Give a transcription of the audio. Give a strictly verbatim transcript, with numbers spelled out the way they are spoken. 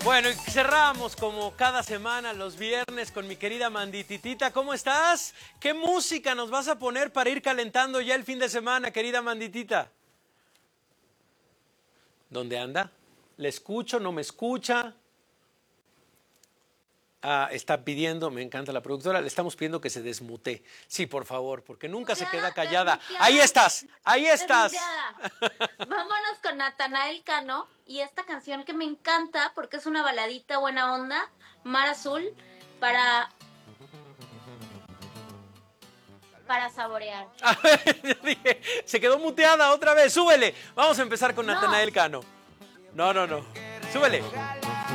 Bueno, y cerramos como cada semana los viernes con mi querida Mandititita. ¿Cómo estás? ¿Qué música nos vas a poner para ir calentando ya el fin de semana, querida Manditita? ¿Dónde anda? ¿Le escucho? ¿No me escucha? Ah, está pidiendo, me encanta la productora, le estamos pidiendo que se desmute. Sí, por favor, porque nunca se queda callada. Ahí estás, ahí estás. Vámonos con Natanael Cano y esta canción que me encanta porque es una baladita buena onda, Mar Azul, para para saborear. Dije, se quedó muteada otra vez, súbele. Vamos a empezar con No. Natanael Cano. No, no, no, súbele.